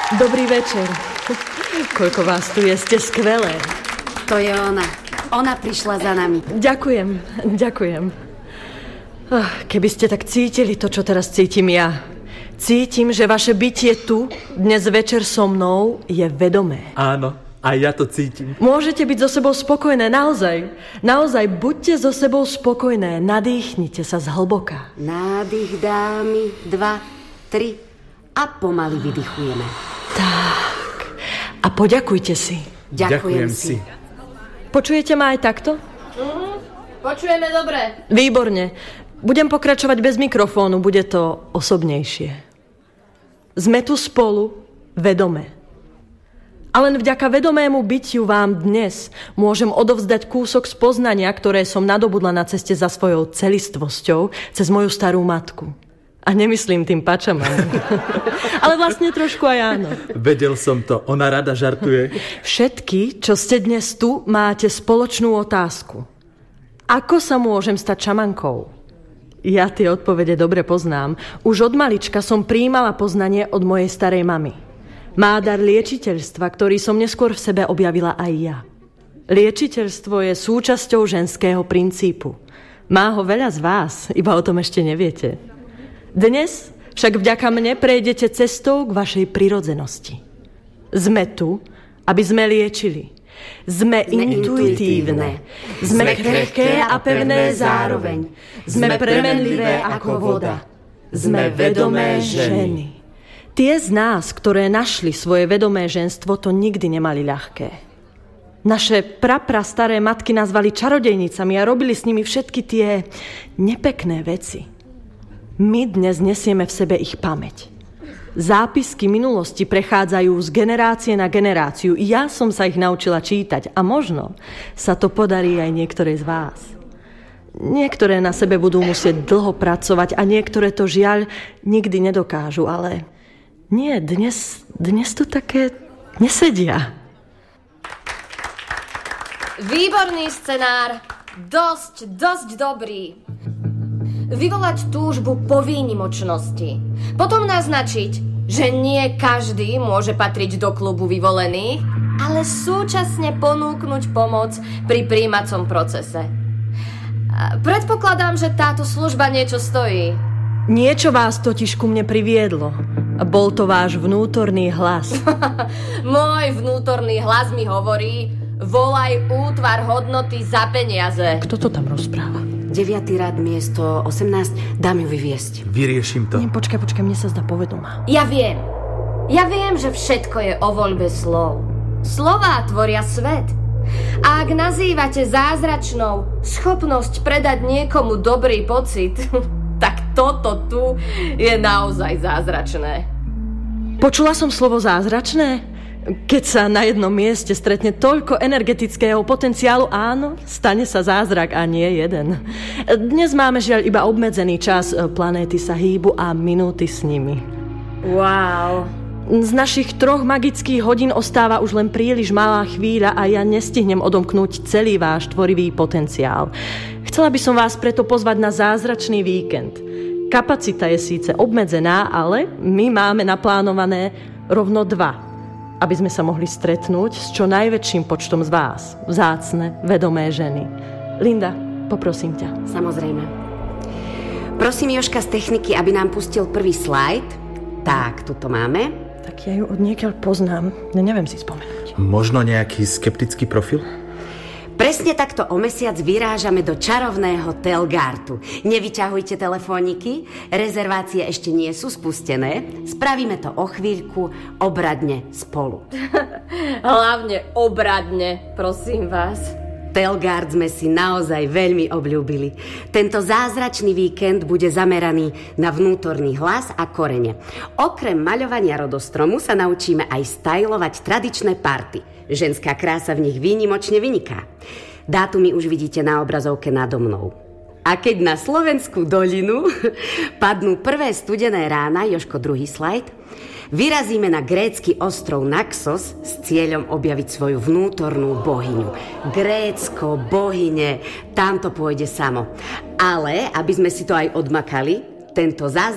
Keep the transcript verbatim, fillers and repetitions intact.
Dobrý večer. Koľko vás tu je, ste skvelé. To je ona. Ona prišla za nami. Ďakujem, ďakujem. Keby ste tak cítili to, čo teraz cítim ja. Cítim, že vaše bytie tu, dnes večer so mnou, je vedomé. Áno, aj ja to cítim. Môžete byť so sebou spokojné, naozaj. Naozaj, buďte so sebou spokojné. Nadýchnite sa zhlboka. Nádych, dámy, dva, tri a pomaly vydychujeme. Tak. A poďakujte si. Ďakujem, Ďakujem si. Počujete ma aj takto? Mhm, počujeme dobre. Výborne. Budem pokračovať bez mikrofónu, bude to osobnejšie. Sme tu spolu, vedome. A len vďaka vedomému bytiu vám dnes môžem odovzdať kúsok spoznania, ktoré som nadobudla na ceste za svojou celistvosťou cez moju starú matku. A nemyslím tým pačamamu. Ale vlastne trošku aj áno. Vedel som to, ona rada žartuje. Všetky, čo ste dnes tu, máte spoločnú otázku. Ako sa môžem stať čamankou? Ja tie odpovede dobre poznám. Už od malička som prijímala poznanie od mojej starej mamy. Má dar liečiteľstva, ktorý som neskôr v sebe objavila aj ja. Liečiteľstvo je súčasťou ženského princípu. Má ho veľa z vás, iba o tom ešte neviete. Dnes však vďaka mne prejdete cestou k vašej prirodzenosti. Sme tu, aby sme liečili. Sme, sme intuitívne. Sme krehké a pevné zároveň. Sme premenlivé ako voda. Sme vedomé ženy. Tie z nás, ktoré našli svoje vedomé ženstvo, to nikdy nemali ľahké. Naše prapra staré matky nazvali čarodejnicami a robili s nimi všetky tie nepekné veci. My dnes nesieme v sebe ich pamäť. Zápisky minulosti prechádzajú z generácie na generáciu. Ja som sa ich naučila čítať a možno sa to podarí aj niektorej z vás. Niektoré na sebe budú musieť dlho pracovať a niektoré to žiaľ nikdy nedokážu, ale nie, dnes, dnes tu také nesedia. Výborný scenár. Dosť, dosť dobrý. Vyvolať túžbu po výnimočnosti. Potom naznačiť, že nie každý môže patriť do klubu vyvolených, ale súčasne ponúknuť pomoc pri prijímacom procese. Predpokladám, že táto služba niečo stojí. Niečo vás totiž ku mne priviedlo. Bol to váš vnútorný hlas. Môj vnútorný hlas mi hovorí: volaj útvar hodnoty za peniaze. Kto to tam rozpráva? deviaty rad miesto osemnásť, dám ju vyviesť. Vyriešim to. Nie, počkaj, počkaj, mne sa zdá povedomá. Ja viem. Ja viem, že všetko je o voľbe slov. Slová tvoria svet. A ak nazývate zázračnou schopnosť predať niekomu dobrý pocit, tak toto tu je naozaj zázračné. Počula som slovo zázračné? Keď sa na jednom mieste stretne toľko energetického potenciálu, áno, stane sa zázrak a nie jeden. Dnes máme žiaľ iba obmedzený čas, planéty sa hýbu a minúty s nimi. Wow. Z našich troch magických hodín ostáva už len príliš malá chvíľa a ja nestihnem odomknúť celý váš tvorivý potenciál. Chcela by som vás preto pozvať na zázračný víkend. Kapacita je síce obmedzená, ale my máme naplánované rovno dva, aby sme sa mohli stretnúť s čo najväčším počtom z vás. Vzácne, vedomé ženy. Linda, poprosím ťa. Samozrejme. Prosím Jožka z techniky, aby nám pustil prvý slajd. Tak, tu to máme. Tak ja ju od niekiaľ poznám. Ne, neviem si spomenúť. Možno nejaký skeptický profil? Presne takto o mesiac vyrážame do čarovného Telgartu. Nevyťahujte telefóniky, rezervácie ešte nie sú spustené. Spravíme to o chvíľku, obradne spolu. Hlavne obradne, prosím vás. Telgard sme si naozaj veľmi obľúbili. Tento zázračný víkend bude zameraný na vnútorný hlas a korene. Okrem maľovania rodostromu sa naučíme aj stylovať tradičné party. Ženská krása v nich výnimočne vyniká. Dátumy už vidíte na obrazovke nado mnou. A keď na Slovenskú dolinu padnú prvé studené rána, Jožko, druhý slajd, vyrazíme na grécky ostrov Naxos s cieľom objaviť svoju vnútornú bohyňu. Grécko, bohyne, tam to pôjde samo. Ale, aby sme si to aj odmakali, tento zázračný